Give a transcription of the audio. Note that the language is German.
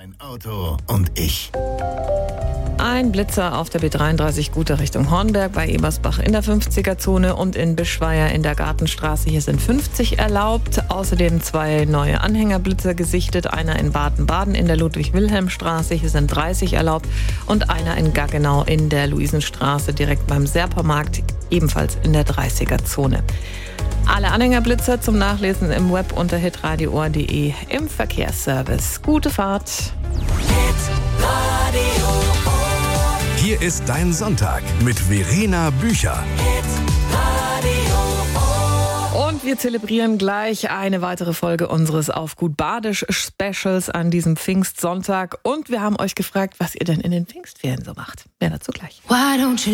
Mein Auto und ich. Ein Blitzer auf der B33 Guter Richtung Hornberg bei Ebersbach in der 50er-Zone und in Bischweier in der Gartenstraße. Hier sind 50 erlaubt. Außerdem 2 neue Anhängerblitzer gesichtet. Einer in Baden-Baden in der Ludwig-Wilhelm-Straße. Hier sind 30 erlaubt. Und einer in Gaggenau in der Luisenstraße direkt beim Serpermarkt, ebenfalls in der 30er-Zone. Alle Anhängerblitzer zum Nachlesen im Web unter hitradio.de im Verkehrsservice. Gute Fahrt. Hier ist dein Sonntag mit Verena Bücher. Und wir zelebrieren gleich eine weitere Folge unseres Auf gut Badisch Specials an diesem Pfingstsonntag. Und wir haben euch gefragt, was ihr denn in den Pfingstferien so macht. Mehr dazu gleich.